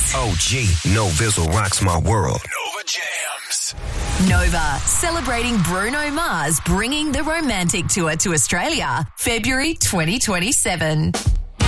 Oh, gee, No Vizzle rocks my world. Nova Jams. Nova, celebrating Bruno Mars bringing the Romantic Tour to Australia, February 2027.